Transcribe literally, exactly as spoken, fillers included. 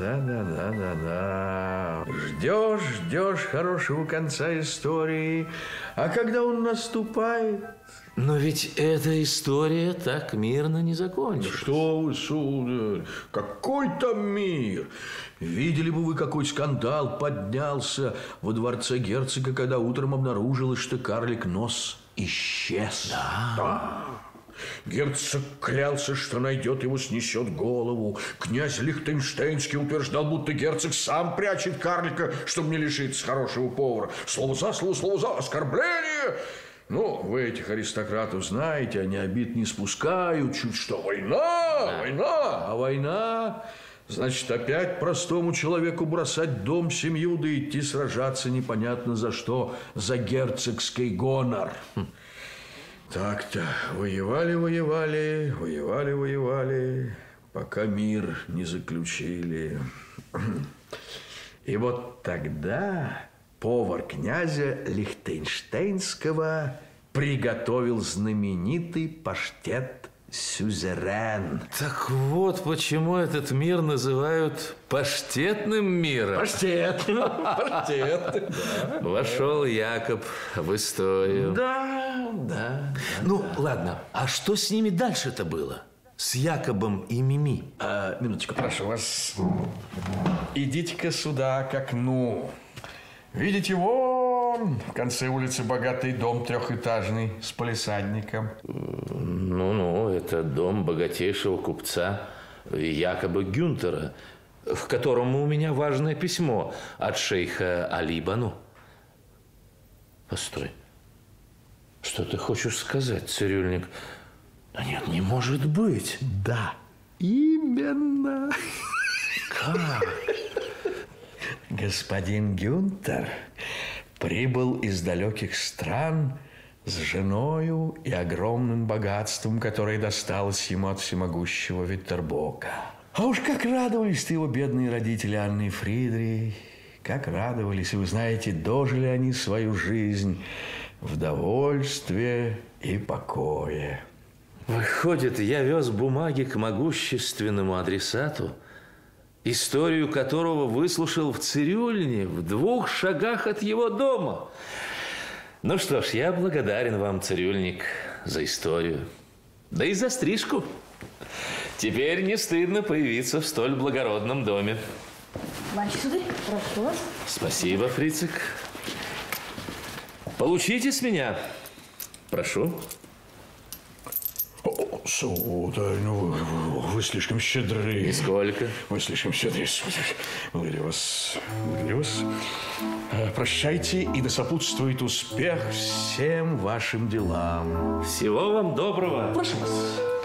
Да-да-да-да-да. Ждешь, ждешь хорошего конца истории, а когда он наступает... Но ведь эта история так мирно не закончилась. Что вы, сударь, какой там мир? Видели бы вы, какой скандал поднялся во дворце герцога, когда утром обнаружилось, что карлик Нос исчез. Да. Да. Герцог клялся, что найдет его, снесет голову. Князь Лихтенштейнский утверждал, будто герцог сам прячет карлика, чтобы не лишиться хорошего повара. Слово за слово, слово за оскорбление. Ну, вы этих аристократов знаете, они обид не спускают. Чуть что война, да. война. А война, значит, опять простому человеку бросать дом, семью, да идти сражаться непонятно за что, за герцогский гонор. Так-то, воевали, воевали, воевали, воевали, пока мир не заключили. И вот тогда повар князя Лихтенштейнского приготовил знаменитый паштет сюзерен. Так вот, почему этот мир называют паштетным миром. Паштет, паштет. Вошел Якоб в историю. Да, да. Ну, ладно, а что с ними дальше-то было? С Якобом и Мими? А, минуточку, прошу вас. Идите-ка сюда к окну. Видите, вон в конце улицы богатый дом трехэтажный с палисадником. Ну-ну, это дом богатейшего купца Якоба Гюнтера, к которому у меня важное письмо от шейха Али Бану. Постой. Что ты хочешь сказать, цирюльник? Да нет, не может быть. Да, именно. Как? Господин Гюнтер прибыл из далеких стран с женою и огромным богатством, которое досталось ему от всемогущего Виттербока. А уж как радовались-то его бедные родители Анны и Фридрих, как радовались, и вы знаете, дожили они свою жизнь в довольстве и покое. Выходит, я вез бумаги к могущественному адресату, историю которого выслушал в цирюльне в двух шагах от его дома. Ну что ж, я благодарен вам, цирюльник, за историю. Да и за стрижку. Теперь не стыдно появиться в столь благородном доме. Мальчик, сударь, прошу вас. Спасибо, Фрицик. Получите с меня. Прошу. О, сударь, ну вы, вы, вы слишком щедры. Нисколько. Вы слишком щедры, сударь. Благодарю вас. Благодарю вас. Прощайте, и да сопутствует успех всем вашим делам. Всего вам доброго. Прошу вас.